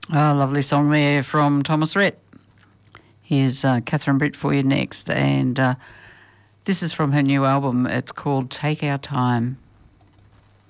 Oh, lovely song there from Thomas Rhett. Here's Catherine Britt for you next, and this is from her new album. It's called Take Our Time.